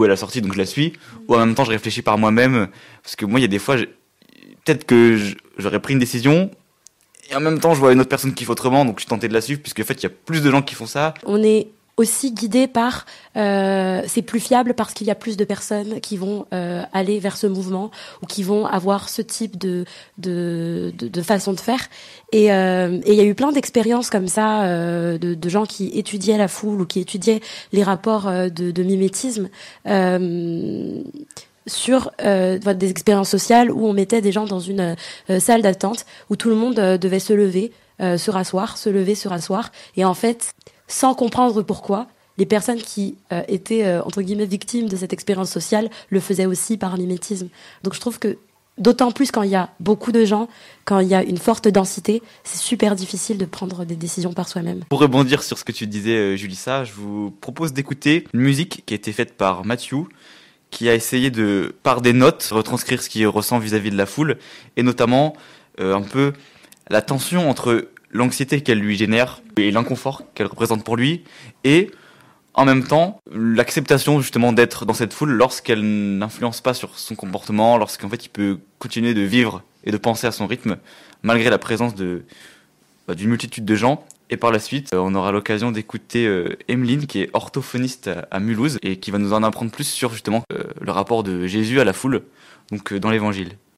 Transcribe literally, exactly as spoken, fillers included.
où elle a sorti, donc je la suis, ou en même temps je réfléchis par moi-même, parce que moi il y a des fois, j'ai- peut-être que j- j'aurais pris une décision, et en même temps je vois une autre personne qui fait autrement, donc je suis tenté de la suivre, puisque en fait il y a plus de gens qui font ça. On est aussi guidé par, euh, c'est plus fiable parce qu'il y a plus de personnes qui vont euh, aller vers ce mouvement ou qui vont avoir ce type de de, de, de façon de faire. Et euh, et il y a eu plein d'expériences comme ça euh, de, de gens qui étudiaient la foule ou qui étudiaient les rapports euh, de, de mimétisme. Euh, sur euh, des expériences sociales où on mettait des gens dans une euh, salle d'attente où tout le monde euh, devait se lever, euh, se rasseoir, se lever, se rasseoir. Et en fait, sans comprendre pourquoi, les personnes qui euh, étaient, euh, entre guillemets, victimes de cette expérience sociale le faisaient aussi par mimétisme. Donc je trouve que, d'autant plus quand il y a beaucoup de gens, quand il y a une forte densité, c'est super difficile de prendre des décisions par soi-même. Pour rebondir sur ce que tu disais, euh, Julissa, je vous propose d'écouter une musique qui a été faite par Mathieu, qui a essayé de, par des notes, retranscrire ce qu'il ressent vis-à-vis de la foule, et notamment euh, un peu la tension entre l'anxiété qu'elle lui génère et l'inconfort qu'elle représente pour lui, et en même temps l'acceptation justement d'être dans cette foule lorsqu'elle n'influence pas sur son comportement, lorsqu'en fait il peut continuer de vivre et de penser à son rythme malgré la présence de bah, d'une multitude de gens. Et par la suite, euh, on aura l'occasion d'écouter euh, Emeline, qui est orthophoniste à, à Mulhouse, et qui va nous en apprendre plus sur justement euh, le rapport de Jésus à la foule, donc euh, dans l'Évangile.